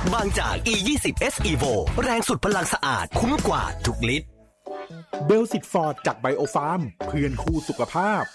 บางจาก E20S Evo แรงสุดพลังสะอาดคุ้มกว่าทุกลิตรเบลสิตฟอร์ดจากไบโอฟาร์มเพื่อนคู่สุขภาพ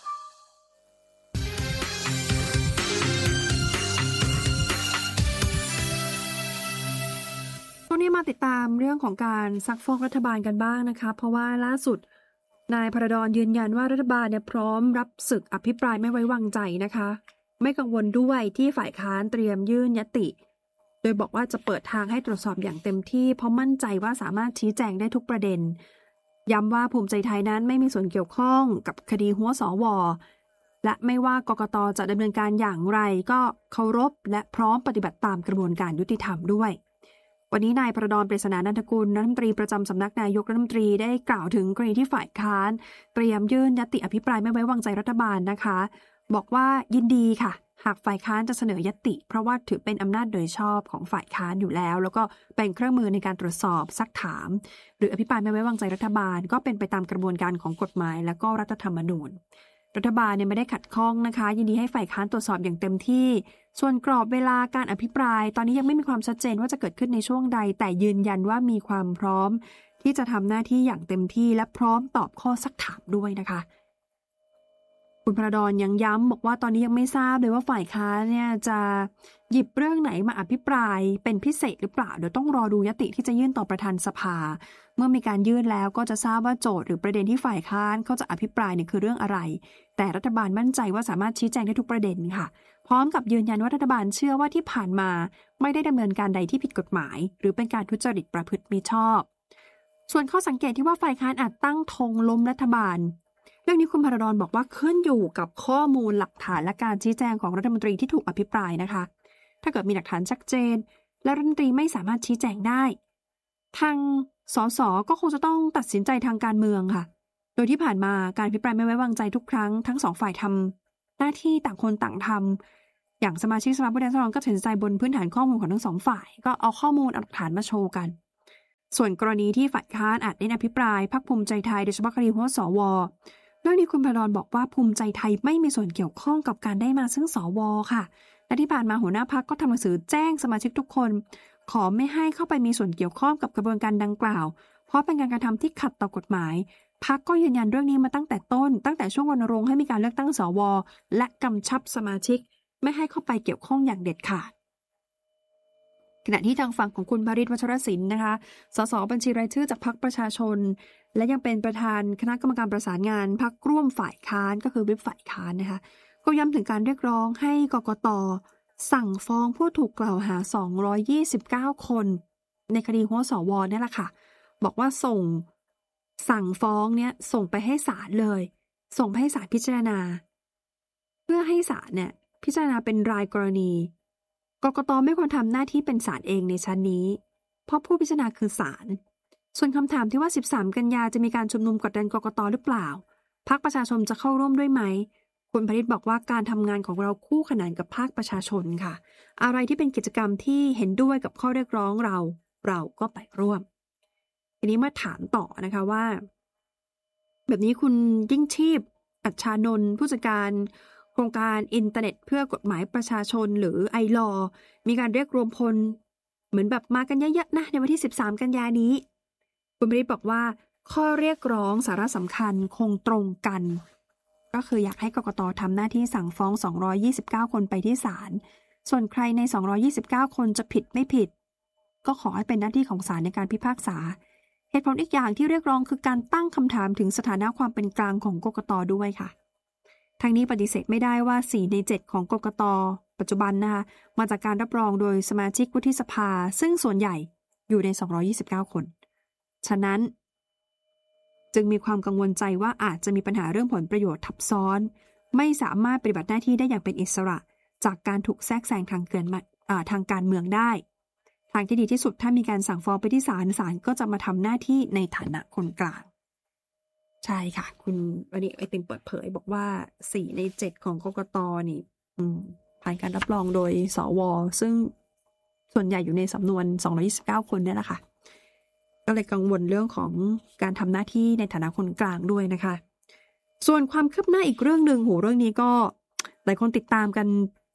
ช่วงนี้มาติดตามเรื่องของการซักฟอกรัฐบาลกันบ้างนะคะเพราะว่าล่าสุดนายพระดอนยืนยันว่ารัฐบาลเนี่ยพร้อมรับศึกอภิปรายไม่ไว้วางใจนะคะไม่กังวลด้วยที่ฝ่ายค้านเตรียมยื่นญัตติโดยบอกว่าจะเปิดทางให้ตรวจสอบอย่างเต็มที่เพราะมั่นใจว่าสามารถชี้แจงได้ทุกประเด็นย้ำว่าภูมิใจไทยนั้นไม่มีส่วนเกี่ยวข้องกับคดีหัวสว.และไม่ว่ากกต.จะดำเนินการอย่างไรก็เคารพและพร้อมปฏิบัติตามกระบวนการยุติธรรมด้วยวันนี้นายพระดอน ปริศนานันทกุลรัฐมนตรีประจำสำนักนายกรัฐมนตรีได้กล่าวถึงกรณีที่ฝ่ายค้านเตรียมยื่นญัตติอภิปรายไม่ไว้วางใจรัฐบาลนะคะบอกว่ายินดีค่ะหากฝ่ายค้านจะเสนอญัตติเพราะว่าถือเป็นอำนาจโดยชอบของฝ่ายค้านอยู่แล้วแล้วก็เป็นเครื่องมือในการตรวจสอบซักถามหรืออภิปรายไม่ไว้วางใจรัฐบาลก็เป็นไปตามกระบวนการของกฎหมายและก็รัฐธรรมนูญรัฐบาลเนี่ยไม่ได้ขัดข้องนะคะยินดีให้ฝ่ายค้านตรวจสอบอย่างเต็มที่ส่วนกรอบเวลาการอภิปรายตอนนี้ยังไม่มีความชัดเจนว่าจะเกิดขึ้นในช่วงใดแต่ยืนยันว่ามีความพร้อมที่จะทำหน้าที่อย่างเต็มที่และพร้อมตอบข้อซักถามด้วยนะคะคุณพระดอนยังย้ำบอกว่าตอนนี้ยังไม่ทราบเลยว่าฝ่ายค้านเนี่ยจะหยิบเรื่องไหนมาอภิปรายเป็นพิเศษหรือเปล่าเดี๋ยวต้องรอดูญัตติที่จะยื่นต่อประธานสภาเมื่อมีการยื่นแล้วก็จะทราบว่าโจทย์หรือประเด็นที่ฝ่ายค้านเขาจะอภิปรายเนี่ยคือเรื่องอะไรแต่รัฐบาลมั่นใจว่าสามารถชี้แจงได้ทุกประเด็นค่ะพร้อมกับยืนยันว่ารัฐบาลเชื่อว่าที่ผ่านมาไม่ได้ดำเนินการใดที่ผิดกฎหมายหรือเป็นการทุจริตประพฤติมิชอบส่วนข้อสังเกตที่ว่าฝ่ายค้านอาจตั้งธงล้มรัฐบาลเรื่องนี้คุณพระดอนบอกว่าขึ้นอยู่กับข้อมูลหลักฐานและการชี้แจงของรัฐมนตรีที่ถูกอภิปรายนะคะถ้าเกิดมีหลักฐานชัดเจนและรัฐมนตรีไม่สามารถชี้แจงได้ทางสสก็คงจะต้องตัดสินใจทางการเมืองค่ะโดยที่ผ่านมาการอภิปรายไม่ไว้วางใจทุกครั้งทั้งสองฝ่ายทำหน้าที่ต่างคนต่างทำอย่างสมาชิกสภาผู้แทนราษฎรก็ตัดสินใจบนพื้นฐานข้อมูลของทั้งสองฝ่ายก็เอาข้อมูลหลักฐานมาโชว์กันส่วนกรณีที่ฝ่ายค้านอาจได้อภิปรายพรรคภูมิใจไทยโดยเฉพาะคดีหัวสว.เรื่องนี้คุณพระดอนบอกว่าภูมิใจไทยไม่มีส่วนเกี่ยวข้องกับการได้มาซึ่งสว.ค่ะและที่ผ่านมาหัวหน้าพรรคก็ทำหนังสือแจ้งสมาชิกทุกคนขอไม่ให้เข้าไปมีส่วนเกี่ยวข้องกับกระบวนการดังกล่าวเพราะเป็นการกระทำที่ขัดต่อกฎหมายพรรคก็ยืนยันเรื่องนี้มาตั้งแต่ต้นตั้งแต่ช่วงรณรงค์ให้มีการเลือกตั้งสว.และกำชับสมาชิกไม่ให้เข้าไปเกี่ยวข้องอย่างเด็ดขาดขณะที่ทางฝั่งของคุณภริษฐ์ วัชรศิลป์นะคะสสบัญชีรายชื่อจากพรรคประชาชนและยังเป็นประธานคณะกรรมการประสานงานพรรคร่วมฝ่ายค้านก็คือวิปฝ่ายค้านนะคะก็ย้ำถึงการเรียกร้องให้กกต.สั่งฟ้องผู้ถูกกล่าวหา229คนในคดีหัวสว.นี่แหละค่ะบอกว่าสั่งฟ้องเนี่ยส่งไปให้ศาลเลยส่งไปให้ศาลพิจารณาเพื่อให้ศาลเนี่ยพิจารณาเป็นรายกรณีกกต.ไม่ควรทำหน้าที่เป็นศาลเองในชั้นนี้เพราะผู้พิจารณาคือศาลส่วนคำถามที่ว่า13กันยาจะมีการชุมนุมกดดันกกต.หรือเปล่าพรรคประชาชนจะเข้าร่วมด้วยไหมคุณภริษฐ์บอกว่าการทำงานของเราคู่ขนานกับภาคประชาชนค่ะอะไรที่เป็นกิจกรรมที่เห็นด้วยกับข้อเรียกร้องเราก็ไปร่วมทีนี้มาถามต่อนะคะว่าแบบนี้คุณยิ่งชีพอัชชานนท์ผู้จัดการโครงการอินเทอร์เน็ตเพื่อกฎหมายประชาชนหรือไอลอมีการเรียกรวมพลเหมือนแบบมากันเยอะๆนะในวันที่13กันยานี้คุณภริษฐ์บอกว่าข้อเรียกร้องสาระสำคัญคงตรงกันก็คืออยากให้กกต.ทำหน้าที่สั่งฟ้อง229คนไปที่ศาลส่วนใครใน229คนจะผิดไม่ผิดก็ขอให้เป็นหน้าที่ของศาลในการพิพากษาเหตุผลอีกอย่างที่เรียกร้องคือการตั้งคำถามถึงสถานะความเป็นกลางของกกต.ด้วยค่ะทางนี้ปฏิเสธไม่ได้ว่า4ใน7ของกกต.ปัจจุบันนะคะมาจากการรับรองโดยสมาชิกวุฒิสภาซึ่งส่วนใหญ่อยู่ใน229คนฉะนั้นจึงมีความกังวลใจว่าอาจจะมีปัญหาเรื่องผลประโยชน์ทับซ้อนไม่สามารถปฏิบัติหน้าที่ได้อย่างเป็นอิสระจากการถูกแทรกแซงทางการเมืองได้ทางที่ดีที่สุดถ้ามีการสั่งฟ้องไปที่ศาลก็จะมาทำหน้าที่ในฐานะคนกลางใช่ค่ะคุณวันนี้ไอติมเปิดเผยบอกว่า4ใน7ของกกต.นี่ผ่านการรับรองโดยสว.ซึ่งส่วนใหญ่อยู่ในสำนวน229คนเนี่ยแหละค่ะก็เลยกังวลเรื่องของการทำหน้าที่ในฐานะคนกลางด้วยนะคะส่วนความคืบหน้าอีกเรื่องนึงเรื่องนี้ก็หลายคนติดตามกัน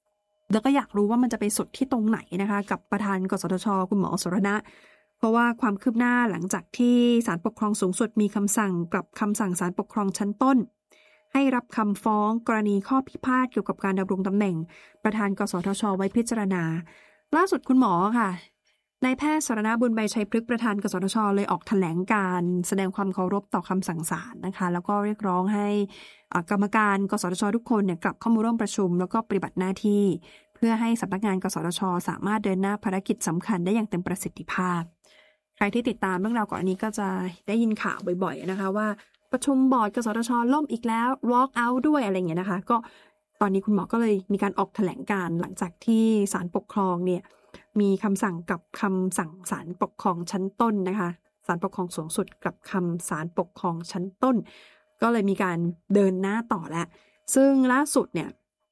แล้วก็อยากรู้ว่ามันจะไปสุดที่ตรงไหนนะคะกับประธานกสทช.คุณหมอสรณะเพราะว่าความคืบหน้าหลังจากที่ศาลปกครองสูงสุดมีคำสั่งกลับคำสั่งศาลปกครองชั้นต้นให้รับคำฟ้องกรณีข้อพิพาทเกี่ยวกับการดำรงตำแหน่งประธานกสทช.ไว้พิจารณาล่าสุดคุณหมอค่ะนายแพทย์สรณบุญใบชัยพฤกษ์ประธานกสทช.เลยออกแถลงการแสดงความเคารพต่อคำสั่งศาลนะคะแล้วก็เรียกร้องให้กรรมการกสทช.ทุกคนเนี่ยกลับเข้ามาร่วมประชุมแล้วก็ปฏิบัติหน้าที่เพื่อให้สำนักงานกสทช.สามารถเดินหน้าภารกิจสำคัญได้อย่างเต็มประสิทธิภาพใครที่ติดตามเรื่องราวก่อนอันนี้ก็จะได้ยินข่าวบ่อยๆนะคะว่าประชุมบอร์ดกสทช.ล่มอีกแล้ว walk out ด้วยอะไรอย่างเงี้ยนะคะก็ตอนนี้คุณหมอก็เลยมีการออกแถลงการหลังจากที่ศาลปกครองเนี่ยมีคำสั่งกับคำสั่งศาลปกครองชั้นต้นนะคะศาลปกครองสูงสุดกับคำศาลปกครองชั้นต้นก็เลยมีการเดินหน้าต่อแล้วซึ่งล่าสุดเนี่ย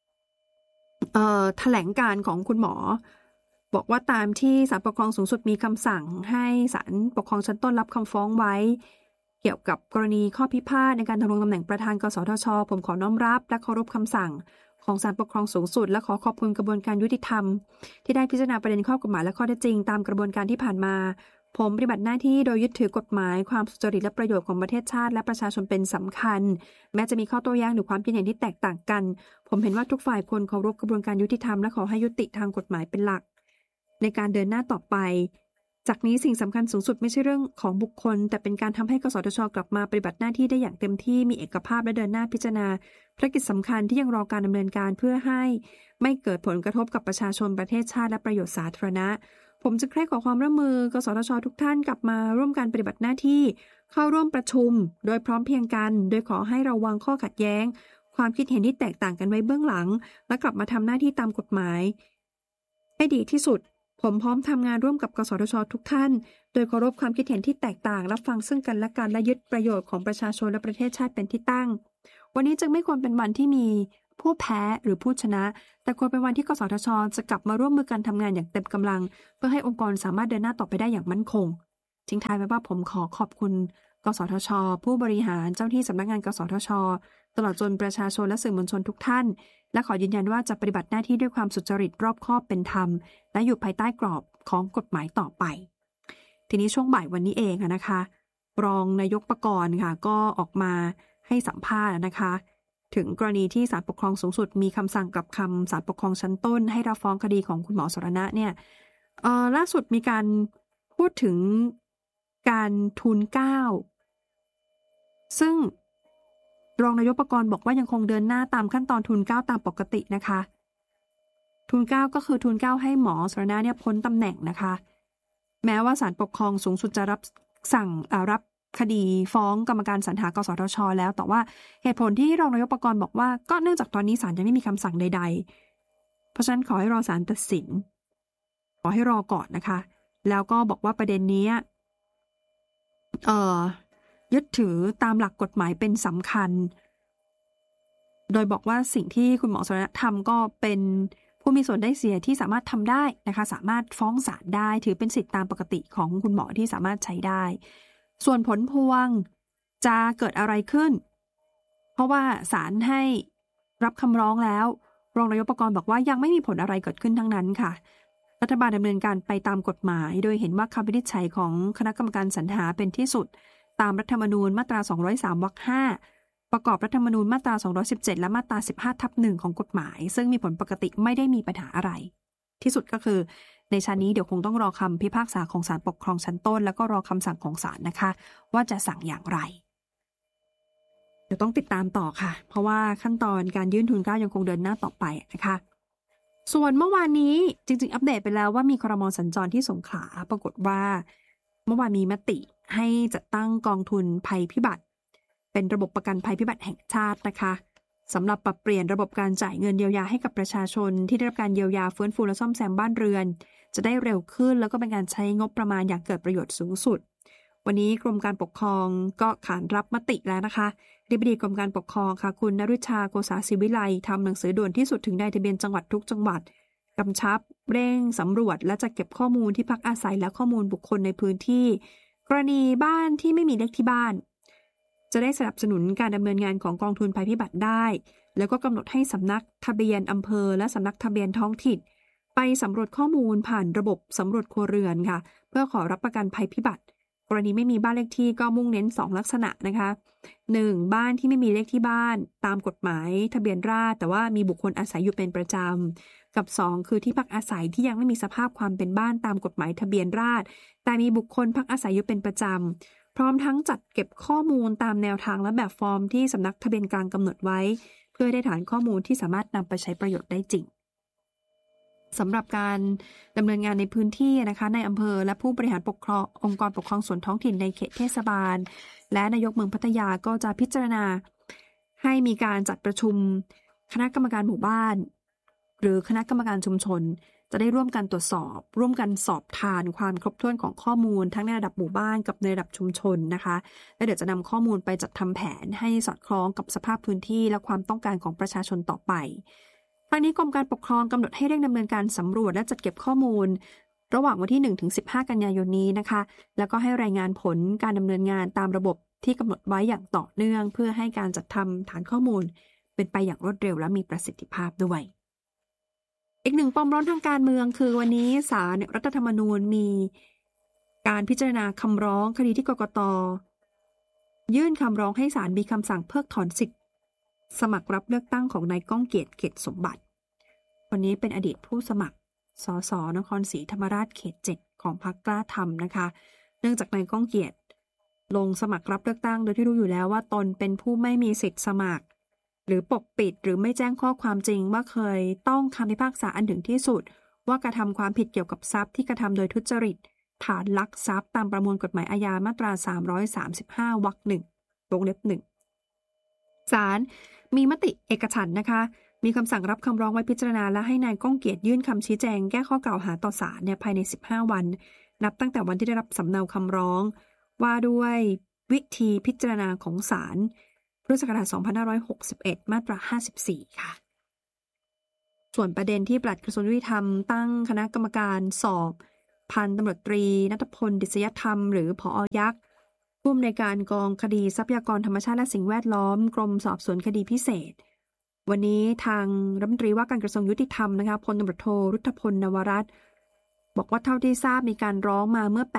แถลงการของคุณหมอบอกว่าตามที่ศาลปกครองสูงสุดมีคำสั่งให้ศาลปกครองชั้นต้นรับคำฟ้องไว้เกี่ยวกับกรณีข้อพิพาทในการดำรงตำแหน่งประธานกสทช.ผมขอน้อมรับและเคารพคำสั่งของศาลปกครองสูงสุดและขอขอบคุณกระบวนการยุติธรรมที่ได้พิจารณาประเด็นข้อกฎหมายและข้อเท็จจริงตามกระบวนการที่ผ่านมาผมปฏิบัติหน้าที่โดยยึดถือกฎหมายความสุจริตและประโยชน์ของประเทศชาติและประชาชนเป็นสำคัญแม้จะมีข้อโต้แย้งหรือความคิดเห็นที่แตกต่างกันผมเห็นว่าทุกฝ่ายควรเคารพกระบวนการยุติธรรมและขอให้ยุติทางกฎหมายเป็นหลักในการเดินหน้าต่อไปจากนี้สิ่งสำคัญสูงสุดไม่ใช่เรื่องของบุคคลแต่เป็นการทำให้กสทช.กลับมาปฏิบัติหน้าที่ได้อย่างเต็มที่มีเอกภาพและเดินหน้าพิจารณาภารกิจสำคัญที่ยังรอการดำเนินการเพื่อให้ไม่เกิดผลกระทบกับประชาชนประเทศชาติและประโยชน์สาธารณะผมจะใคร่ขอความร่วมมือกสทช.ทุกท่านกลับมาร่วมการปฏิบัติหน้าที่เข้าร่วมประชุมโดยพร้อมเพรียงกันโดยขอให้ระวังข้อขัดแย้งความคิดเห็นที่แตกต่างกันไว้เบื้องหลังและกลับมาทำหน้าที่ตามกฎหมายให้ดีที่สุดผมพร้อมทำงานร่วมกับกสทช.ทุกท่านโดยเคารพความคิดเห็นที่แตกต่างรับฟังซึ่งกันและกันและยึดประโยชน์ของประชาชนและประเทศชาติเป็นที่ตั้งวันนี้จึงไม่ควรเป็นวันที่มีผู้แพ้หรือผู้ชนะแต่ควรเป็นวันที่กสทช.จะกลับมาร่วมมือกันทำงานอย่างเต็มกำลังเพื่อให้องค์กรสามารถเดินหน้าต่อไปได้อย่างมั่นคงทิ้งท้ายไว้ว่าผมขอขอบคุณกสทช.ผู้บริหารเจ้าที่สำนักงานกสทช.ตลอดจนประชาชนและสื่อมวลชนทุกท่านและขอยืนยันว่าจะปฏิบัติหน้าที่ด้วยความสุจริตรอบคอบเป็นธรรมและอยู่ภายใต้กรอบของกฎหมายต่อไปทีนี้ช่วงบ่ายวันนี้เองนะคะรองนายกปกรณ์ค่ะก็ออกมาให้สัมภาษณ์นะคะถึงกรณีที่ศาลปกครองสูงสุดมีคำสั่งกลับคำศาลปกครองชั้นต้นให้รับฟ้องคดีของคุณหมอสรณะเนี่ยล่าสุดมีการพูดถึงการทูลเกล้าซึ่งรองนายกปกรณ์บอกว่ายังคงเดินหน้าตามขั้นตอนทูลเกล้าตามปกตินะคะทูลเกล้าก็คือทูลเกล้าให้หมอสรณะเนี่ยพ้นตำแหน่งนะคะแม้ว่าศาลปกครองสูงสุดจะรับคดีฟ้องกรรมการสรรหากสทช.แล้วแต่ว่าเหตุผลที่รองนายกปกรณ์บอกว่าก็เนื่องจากตอนนี้ศาลยังไม่มีคำสั่งใดๆเพราะฉะนั้นขอให้รอศาลตัดสินขอให้รอก่อนนะคะแล้วก็บอกว่าประเด็นนี้ยึดถือตามหลักกฎหมายเป็นสำคัญโดยบอกว่าสิ่งที่คุณหมอสรณะทำก็เป็นผู้มีส่วนได้เสียที่สามารถทำได้นะคะสามารถฟ้องศาลได้ถือเป็นสิทธิตามปกติของคุณหมอที่สามารถใช้ได้ส่วนผลพวงจะเกิดอะไรขึ้นเพราะว่าศาลให้รับคำร้องแล้วรองนายกปกรณ์บอกว่ายังไม่มีผลอะไรเกิดขึ้นทั้งนั้นค่ะรัฐบาลดำเนินการไปตามกฎหมายโดยเห็นว่าคำวินิจฉัยของคณะกรรมการสรรหาเป็นที่สุดตามรัฐธรรมนูญมาตรา203วรรค5ประกอบรัฐธรรมนูญมาตรา217และมาตรา15/1ของกฎหมายซึ่งมีผลปกติไม่ได้มีปัญหาอะไรที่สุดก็คือในชั้นนี้เดี๋ยวคงต้องรอคำพิพากษาของศาลปกครองชั้นต้นแล้วก็รอคำสั่งของศาลนะคะว่าจะสั่งอย่างไรเดี๋ยวต้องติดตามต่อค่ะเพราะว่าขั้นตอนการยื่นทูลเกล้ายังคงเดินหน้าต่อไปนะคะส่วนเมื่อวานนี้จริงๆอัปเดตไปแล้วว่ามีครม.สัญจรที่สงขลาปรากฏว่าเมื่อวานมีมติให้จัดตั้งกองทุนภัยพิบัติเป็นระบบประกันภัยพิบัติแห่งชาตินะคะสำหรับปรับเปลี่ยนระบบการจ่ายเงินเยียวยาให้กับประชาชนที่ได้รับการเยียวยาฟื้นฟูและซ่อมแซมบ้านเรือนจะได้เร็วขึ้นแล้วก็เป็นการใช้งบประมาณอย่างเกิดประโยชน์สูงสุดวันนี้กรมการปกครองก็ขานรับมติแล้วนะคะอธิบดีกรมการปกครองค่ะคุณนฤชาโกษาศิวิไลทำหนังสือด่วนที่สุดถึงนายทะเบียนจังหวัดทุกจังหวัดกำชับเร่งสำรวจและจัดเก็บข้อมูลที่พักอาศัยและข้อมูลบุคคลในพื้นที่กรณีบ้านที่ไม่มีเลขที่บ้านจะได้สนับสนุนการดำเนินงานของกองทุนภัยพิบัติได้แล้วก็กำหนดให้สำนักทะเบียนอำเภอและสำนักทะเบียนท้องถิ่นไปสำรวจข้อมูลผ่านระบบสำรวจครัวเรือนค่ะเพื่อขอรับประกันภัยพิบัติกรณีไม่มีบ้านเลขที่ก็มุ่งเน้น2ลักษณะนะคะ 1. บ้านที่ไม่มีเลขที่บ้านตามกฎหมายทะเบียนราษฎร์แต่ว่ามีบุคคลอาศัยอยู่เป็นประจำกับ 2. คือที่พักอาศัยที่ยังไม่มีสภาพความเป็นบ้านตามกฎหมายทะเบียนราษฎร์แต่มีบุคคลพักอาศัยอยู่เป็นประจำพร้อมทั้งจัดเก็บข้อมูลตามแนวทางและแบบฟอร์มที่สำนักทะเบียนกลางกำหนดไว้เพื่อได้ฐานข้อมูลที่สามารถนำไปใช้ประโยชน์ได้จริงสำหรับการดำเนินงานในพื้นที่นะคะในอำเภอและผู้บริหารปกครององค์กรปกครองส่วนท้องถิ่นในเขตเทศบาลและนายกเมืองพัทยาก็จะพิจารณาให้มีการจัดประชุมคณะกรรมการหมู่บ้านหรือคณะกรรมการชุมชนจะได้ร่วมกันตรวจสอบร่วมกันสอบทานความครบถ้วนของข้อมูลทั้งในระดับหมู่บ้านกับในระดับชุมชนนะคะและเดี๋ยวจะนำข้อมูลไปจัดทำแผนให้สอดคล้องกับสภาพพื้นที่และความต้องการของประชาชนต่อไปทางนี้กรมการปกครองกำหนดให้เร่งดำเนินการสำรวจและจัดเก็บข้อมูลระหว่างวันที่ 1-15 กันยายนนี้นะคะแล้วก็ให้รายงานผลการดำเนินงานตามระบบที่กำหนดไว้อย่างต่อเนื่องเพื่อให้การจัดทำฐานข้อมูลเป็นไปอย่างรวดเร็วและมีประสิทธิภาพด้วยอีกหนึ่งปมร้อนทางการเมืองคือวันนี้ศาลรัฐธรรมนูญมีการพิจารณาคำร้องคดีที่กกต.ยื่นคำร้องให้ศาลมีคำสั่งเพิกถอนสิทธิสมัครรับเลือกตั้งของนายก้องเกียรติเขตสมบัติวันนี้เป็นอดีตผู้สมัครสสนครศรีธรรมราชเขต 7ของพรรคกล้าธรรมนะคะเนื่องจากนายก้องเกียรติลงสมัครรับเลือกตั้งโดยที่รู้อยู่แล้วว่าตนเป็นผู้ไม่มีสิทธิ์สมัครหรือปกปิดหรือไม่แจ้งข้อความจริงว่าเคยต้องคำพิพากษาอันถึงที่สุดว่ากระทำความผิดเกี่ยวกับทรัพย์ที่กระทำโดยทุจริตฐานลักทรัพย์ตามประมวลกฎหมายอาญามาตรา335วรรค 1 วงเล็บ 1ศาลมีมติเอกฉันท์นะคะมีคำสั่งรับคำร้องไว้พิจารณาและให้นายก้องเกียรติยื่นคำชี้แจงแก้ข้อกล่าวหาต่อศาลภายใน15วันนับตั้งแต่วันที่ได้รับสำเนาคำร้องว่าด้วยวิธีพิจารณาของศาลพุทธศักราช2561มาตรา54ค่ะส่วนประเด็นที่ปลัดกระทรวงยุติธรรมตั้งคณะกรรมการสอบพันตำรวจตรีณัฐพลดิษยธรรมหรือผอ.ยักษ์ผู้อำนวยการกองคดีทรัพยากรธรรมชาติและสิ่งแวดล้อมกรมสอบสวนคดีพิเศษวันนี้ทางรัฐมนตรีว่าการกระทรวงยุติธรรมนะคะพลตำรวจโทรุทธพลนวรัตน์บอกว่าเท่าที่ทราบมีการร้องมาเมื่อ